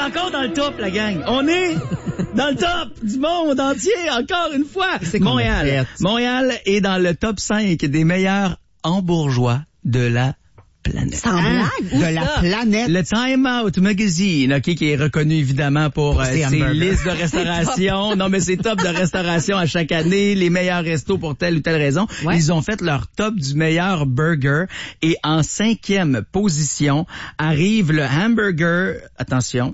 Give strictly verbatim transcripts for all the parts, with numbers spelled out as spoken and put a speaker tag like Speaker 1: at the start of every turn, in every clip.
Speaker 1: encore dans le top, la gang. On est dans le top du monde entier, encore une fois.
Speaker 2: C'est
Speaker 1: Montréal. Montréal est dans le top cinq des meilleurs hambourgeois de la planète.
Speaker 3: Sans blague?
Speaker 2: De
Speaker 3: Où
Speaker 2: la
Speaker 3: ça?
Speaker 2: planète.
Speaker 1: Le Time Out Magazine, OK, qui est reconnu évidemment pour,
Speaker 2: Pour
Speaker 1: euh,
Speaker 2: ses
Speaker 1: ses
Speaker 2: hamburgers.
Speaker 1: listes de restauration. Non, mais c'est top de restauration à chaque année, les meilleurs restos pour telle ou telle raison.
Speaker 3: Ouais.
Speaker 1: Ils ont fait leur top du meilleur burger et en cinquième position arrive le hamburger, attention,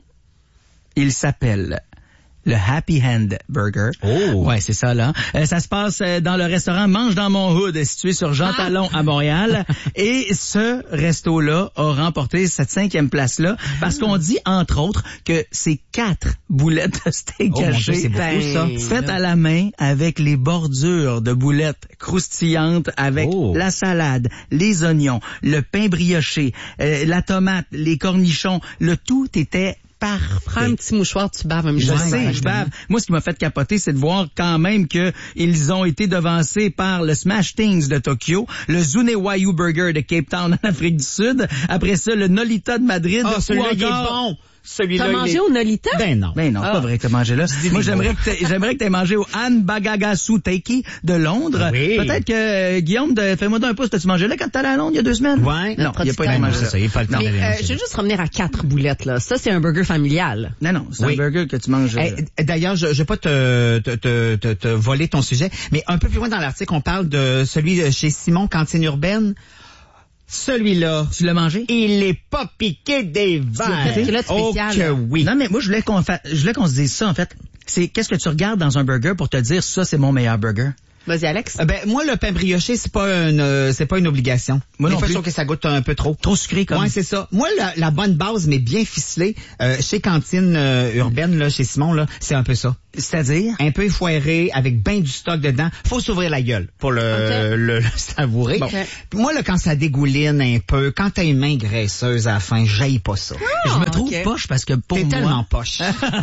Speaker 1: il s'appelle le Happy Hand Burger.
Speaker 2: Oh.
Speaker 1: Ouais, c'est ça, là. Euh, ça se passe euh, dans le restaurant Mange dans mon hood, situé sur Jean Talon à Montréal. Et ce resto-là a remporté cette cinquième place-là parce qu'on dit, entre autres, que c'est quatre boulettes de steak
Speaker 2: Oh mon Dieu,
Speaker 1: hachées
Speaker 2: c'est beaucoup,
Speaker 3: Ben,
Speaker 2: ça.
Speaker 1: faites à la main avec les bordures de boulettes croustillantes avec
Speaker 2: Oh.
Speaker 1: la salade, les oignons, le pain brioché, euh, la tomate, les cornichons. Le tout était
Speaker 3: Prends
Speaker 1: parfait.
Speaker 3: un petit mouchoir, tu baves un
Speaker 1: Je
Speaker 3: mouchoir.
Speaker 1: sais, je bave. Moi, ce qui m'a fait capoter, c'est de voir quand même que ils ont été devancés par le Smash Things de Tokyo, le Zune Wayu Burger de Cape Town en Afrique du Sud, après ça, le Nolita de Madrid.
Speaker 2: Ah,
Speaker 1: ou
Speaker 2: celui-là, il est
Speaker 1: encore-
Speaker 2: bon. Celui-là,
Speaker 3: T'as
Speaker 2: il
Speaker 3: mangé
Speaker 2: est...
Speaker 3: au Nolita?
Speaker 2: Ben non.
Speaker 1: Ben non, c'est
Speaker 3: Ah.
Speaker 1: pas vrai que t'as mangé là.
Speaker 2: dis
Speaker 1: Moi,
Speaker 2: des
Speaker 1: j'aimerais
Speaker 2: mots.
Speaker 1: que t'aies, j'aimerais que t'aies mangé au Anbagagasu Teiki de Londres.
Speaker 2: Oui.
Speaker 1: Peut-être que, euh, Guillaume, de, fais-moi d'un pouce, t'as-tu mangé là quand t'allais à Londres il y a deux semaines?
Speaker 2: Ouais.
Speaker 1: Non, il y a pas été
Speaker 2: Ben non,
Speaker 1: mangé
Speaker 2: c'est
Speaker 1: là.
Speaker 2: ça, il n'y a pas le temps
Speaker 3: Mais
Speaker 2: d'aller
Speaker 3: euh,
Speaker 2: manger
Speaker 3: je
Speaker 2: là.
Speaker 3: veux juste revenir à quatre boulettes, là. Ça, c'est un burger familial.
Speaker 1: Non, non, c'est
Speaker 2: Oui.
Speaker 1: un burger que tu manges. euh,
Speaker 2: Eh, D'ailleurs, je ne vais pas te, te, te, te, te voler ton sujet, mais un peu plus loin dans l'article, on parle de celui de chez Simon, Cantine Urbaine. Celui-là,
Speaker 1: Tu l'as mangé?
Speaker 2: il est pas piqué des verres.
Speaker 3: fait qu'il a de
Speaker 2: Oh
Speaker 3: spécial.
Speaker 2: que oui.
Speaker 1: Non, mais moi, je voulais qu'on fa... je voulais qu'on se dise ça, en fait. C'est qu'est-ce que tu regardes dans un burger pour te dire ça, c'est mon meilleur burger?
Speaker 3: Vas-y, Alex.
Speaker 2: Euh, Ben moi le pain brioché c'est pas une euh, c'est pas une obligation.
Speaker 1: Moi
Speaker 2: Des
Speaker 1: non
Speaker 2: fois,
Speaker 1: plus.
Speaker 2: je trouve que ça goûte un peu trop.
Speaker 1: Trop sucré comme.
Speaker 2: Ouais, c'est ça. Moi la, la bonne base mais bien ficelée euh, chez Cantine euh, Urbaine là chez Simon là, c'est un peu ça.
Speaker 1: C'est-à-dire?
Speaker 2: Un peu foiré avec ben du stock dedans. Faut s'ouvrir la gueule pour le
Speaker 3: Ok.
Speaker 2: le, le savourer.
Speaker 3: Bon.
Speaker 2: Puis moi là quand ça dégouline un peu, quand t'as une main graisseuse à la fin, j'haïs pas ça.
Speaker 1: je me trouve
Speaker 3: ok.
Speaker 1: poche parce que pour
Speaker 2: T'es
Speaker 1: moi...
Speaker 2: tellement poche.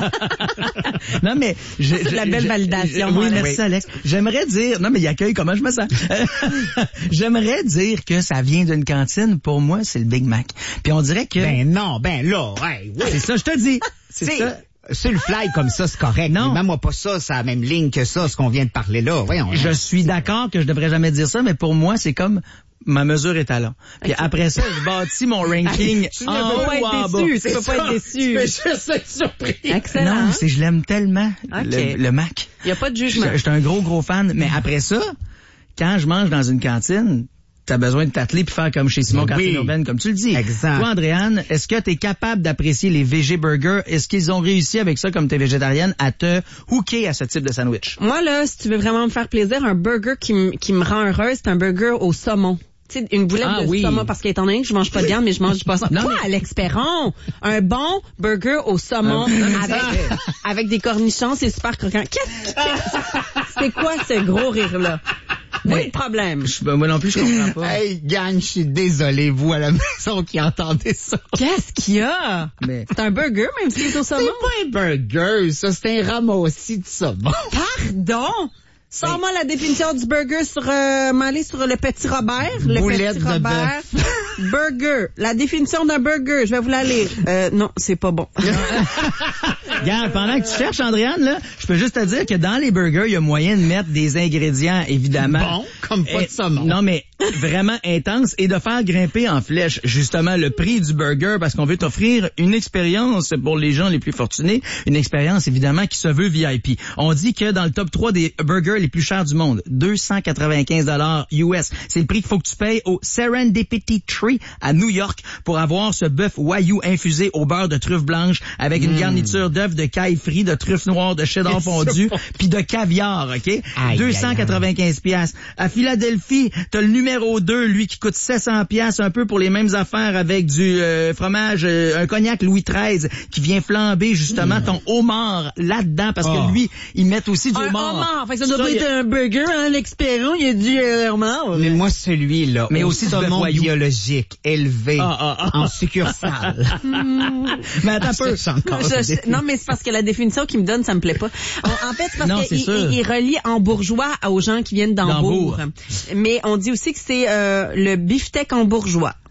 Speaker 1: Non, mais... je-
Speaker 3: C'est de la
Speaker 1: je-
Speaker 3: belle
Speaker 1: je-
Speaker 3: validation,
Speaker 1: Oui,
Speaker 3: hein,
Speaker 1: merci,
Speaker 2: oui.
Speaker 1: Alex. J'aimerais dire... Non, mais il accueille comment je me sens. J'aimerais dire que ça vient d'une cantine. Pour moi, c'est le Big Mac. Puis on dirait que...
Speaker 2: Ben non, ben là, ouais, oui.
Speaker 1: c'est ça, je te dis. C'est
Speaker 2: T'sais,
Speaker 1: ça.
Speaker 2: sur le fly comme ça, c'est correct.
Speaker 1: Non.
Speaker 2: Mais même moi pas ça, c'est la même ligne que ça, ce qu'on vient de parler là. Voyons.
Speaker 1: Je suis d'accord que je devrais jamais dire ça, mais pour moi, c'est comme ma mesure étalon. Puis après ça, je bâtis mon ranking
Speaker 2: Tu ne
Speaker 1: en
Speaker 2: peux
Speaker 1: haut
Speaker 3: pas être
Speaker 1: ou en bas.
Speaker 3: déçu, tu
Speaker 2: C'est
Speaker 3: peux pas
Speaker 2: ça.
Speaker 3: être déçu.
Speaker 2: Tu peux juste être surpris.
Speaker 3: Excellent.
Speaker 1: Non, c'est je l'aime tellement,
Speaker 3: Ok.
Speaker 1: le, le Mac.
Speaker 3: Il n'y a pas de
Speaker 1: Je
Speaker 3: jugement.
Speaker 1: je suis un gros, gros fan. Mais après ça, quand je mange dans une cantine, t'as besoin de t'atteler puis faire comme chez Simon
Speaker 2: Oui.
Speaker 1: Cantine Urbaine, comme tu le dis.
Speaker 2: Exact.
Speaker 1: Toi, Andréane, est-ce que t'es capable d'apprécier les végé burgers? Est-ce qu'ils ont réussi avec ça, comme t'es végétarienne, à te hooker à ce type de sandwich?
Speaker 3: Moi, là, si tu veux vraiment me faire plaisir, un burger qui, m- qui me rend heureuse, c'est un burger au saumon. Tu sais, une boulette
Speaker 1: Ah
Speaker 3: de
Speaker 1: oui.
Speaker 3: saumon, parce qu'étant donné que je mange pas de viande, mais je mange du poisson.
Speaker 1: Non,
Speaker 3: Quoi,
Speaker 1: mais-
Speaker 3: Alex Perron? Un bon burger au saumon
Speaker 1: Un-
Speaker 3: avec, avec des cornichons, c'est super croquant. Qu'est-ce que... C'est quoi ce gros rire-là? Oui,
Speaker 1: Mais-
Speaker 3: le problème.
Speaker 1: Je- ben, moi non plus, je comprends pas.
Speaker 2: Hey, gang, je suis désolé, vous, à la maison qui entendez ça.
Speaker 3: Qu'est-ce qu'il y a?
Speaker 1: Mais-
Speaker 3: C'est un burger, même s'il est au
Speaker 2: C'est
Speaker 3: saumon?
Speaker 2: pas un burger, ça, c'est un ramassis de saumon.
Speaker 3: Pardon? Sors-moi la définition du burger sur, euh, m'aller sur le petit Robert. Le
Speaker 2: Boulette
Speaker 3: petit
Speaker 2: de
Speaker 3: Robert. Burger. La définition d'un burger. Je vais vous la lire. Euh, non, c'est pas bon.
Speaker 1: Regarde, pendant que tu cherches, Andréane, là, je peux juste te dire que dans les burgers, il y a moyen de mettre des ingrédients, évidemment.
Speaker 2: Bon, comme pas de
Speaker 1: Eh,
Speaker 2: saumon.
Speaker 1: Non, mais vraiment intense et de faire grimper en flèche, justement, le prix du burger parce qu'on veut t'offrir une expérience pour les gens les plus fortunés, une expérience, évidemment, qui se veut V I P. On dit que dans le top trois des burgers les plus chers du monde, deux cent quatre-vingt-quinze dollars U S. C'est le prix qu'il faut que tu payes au Serendipity Tree à New York pour avoir ce bœuf Wagyu infusé au beurre de truffe blanche avec une garniture d'œufs de caille frit, de truffe noire, de cheddar fondu, puis de caviar, OK?
Speaker 2: Aïe,
Speaker 1: deux cent quatre-vingt-quinze piastres. À Philadelphie, t'as le numéro deux, lui, qui coûte sept cents piastres, un peu pour les mêmes affaires avec du euh, fromage, euh, un cognac Louis treize qui vient flamber, justement, ton homard là-dedans, parce
Speaker 2: Oh.
Speaker 1: que lui, ils mettent aussi du
Speaker 3: Un
Speaker 1: homard.
Speaker 3: homard. Fait que ça doit pas
Speaker 1: il y
Speaker 3: être
Speaker 1: a-
Speaker 3: un burger, hein, Alex Perron. Il y a du euh, homard.
Speaker 2: Mais moi, celui-là,
Speaker 1: Mais
Speaker 2: au
Speaker 1: aussi du bœuf
Speaker 2: saumon
Speaker 1: Wagyu.
Speaker 2: biologique, élevé,
Speaker 1: Ah, ah, ah.
Speaker 2: en succursale.
Speaker 1: Mais attends un peu.
Speaker 2: Ça, c'est encore
Speaker 3: Je-
Speaker 2: des-
Speaker 3: je- non, mais c'est parce que la définition qu'il me donne, ça me plaît pas. En, en fait, c'est parce
Speaker 1: Non, c'est
Speaker 3: qu'il
Speaker 1: sûr.
Speaker 3: il, il relie en bourgeois aux gens qui viennent d'Hambourg.
Speaker 1: D'Hambourg.
Speaker 3: Mais on dit aussi que c'est euh, le beefsteak en bourgeois.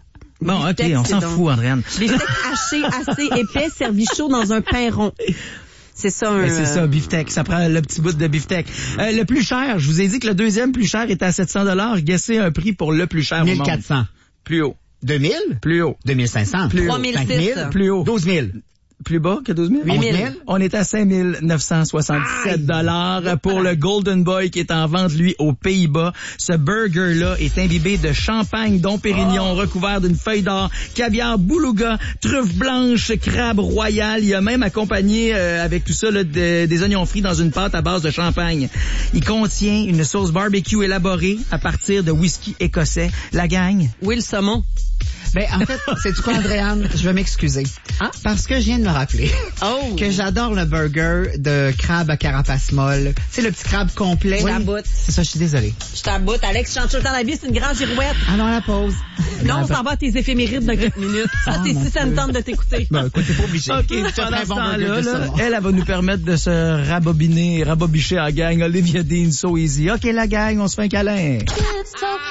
Speaker 1: Bon, OK,
Speaker 3: Beefsteak,
Speaker 1: on
Speaker 3: c'est
Speaker 1: s'en
Speaker 3: donc-
Speaker 1: fout, Andréane.
Speaker 3: Des steaks hachés assez épais, servis chaud dans un pain rond. C'est ça, un...
Speaker 1: Ben, c'est ça, beefsteak. Ça prend le petit bout de beefsteak. Euh, le plus cher, je vous ai dit que le deuxième plus cher était à sept cents dollars. Guessez un prix pour le plus cher au monde.
Speaker 2: mille quatre cents.
Speaker 1: Plus haut.
Speaker 2: deux mille?
Speaker 1: Plus haut.
Speaker 2: deux mille cinq cents.
Speaker 1: Plus
Speaker 3: trois
Speaker 1: haut.
Speaker 3: mille
Speaker 2: cinq
Speaker 3: six.
Speaker 2: mille?
Speaker 1: Plus haut.
Speaker 2: douze mille.
Speaker 1: Plus bas que douze mille?
Speaker 3: huit mille.
Speaker 2: onze mille?
Speaker 1: On est à cinq mille neuf cent soixante-dix-sept dollars pour le Golden Boy qui est en vente, lui, aux Pays-Bas. Ce burger-là est imbibé de champagne, dom pérignon, recouvert d'une feuille d'or, caviar beluga, truffe blanche, crabe royal. Il a même accompagné euh, avec tout ça là, de- des oignons frits dans une pâte à base de champagne. Il contient une sauce barbecue élaborée à partir de whisky écossais. La gang,
Speaker 3: Oui, le saumon.
Speaker 2: Ben, en fait, c'est quoi, Andréane? Je vais m'excuser.
Speaker 3: Ah.
Speaker 2: Parce que je viens de me rappeler
Speaker 3: Oh!
Speaker 2: que j'adore le burger de crabe à carapace molle. C'est le petit crabe complet.
Speaker 3: Je t'aboute.
Speaker 2: C'est ça, je suis désolée.
Speaker 3: Je t'aboute. Alex, chante tout le temps la vie, c'est une grande girouette.
Speaker 2: Allons à la pause.
Speaker 3: Non, on s'en va à tes éphémérides de quelques minutes. Ça,
Speaker 2: Ah,
Speaker 3: c'est
Speaker 2: mon
Speaker 3: si ça me
Speaker 2: Dieu.
Speaker 3: tente de t'écouter.
Speaker 2: Ben, écoute, t'es pas obligé.
Speaker 1: OK,
Speaker 2: C'est un
Speaker 1: pendant
Speaker 2: très
Speaker 1: ce
Speaker 2: bon burger
Speaker 1: temps-là,
Speaker 2: de
Speaker 1: là,
Speaker 2: saumon.
Speaker 1: elle, elle va nous permettre de se rabobiner, rabobicher à la gang. Olivia Dean, So Easy. OK, la gang, on se fait un câlin.
Speaker 4: Let's talk